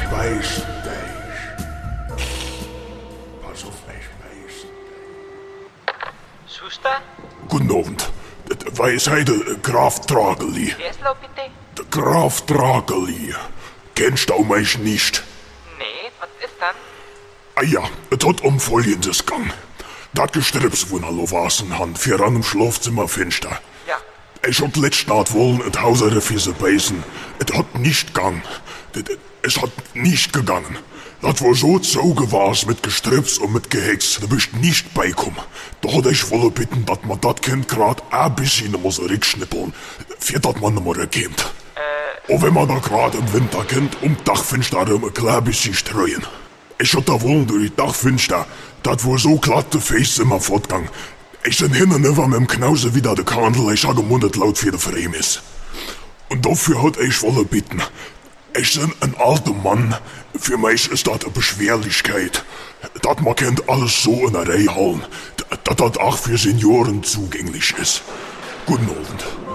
wijs dich. Pass auf, ich wijs dich. Zuster? Guten Abend. Wij zijn de Graf Drageli. Wer ist laut bitte? De Graf Drageli. Kennst du mich nicht? Nee, was ist dann? Ah ja, het hat Folgendes gang. Dat Gestrips, wo er wasen han, für an im Schlafzimmer finster. Ja. Ich hat letzte Nacht wollen et Hausere für se beißen. Et hat nicht gang. Es hat nicht gegangen. Das war so zaugewas mit Gestrips und mit Gehex. Da bist nicht beikommen. Da hat ich wolle bitten, dat man dat Kind grad ein bisschen muss rückschnippeln, für dat man nimmer erkennt. Auch wenn man da grad im Winter kennt, Dachfenster ein klein bisschen streuen. Ich hab da wollen durch die Dachfenster, dat war so glatt de Face immer fortgang. Ich bin hin und über mit dem Knause wieder de Kandel, ich ha gemundet laut für de Fremis. Und dafür hat ich wolle bitten. Ich bin ein alter Mann. Für mich ist das eine Beschwerlichkeit. Dat man kennt alles so in der Reihe halten. Dat auch für Senioren zugänglich ist. Guten Abend.